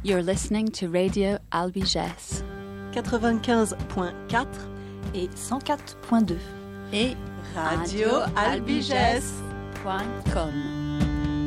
You're listening to Radio Albiges 95.4 et 104.2 et Radio Albiges. radioalbiges.com.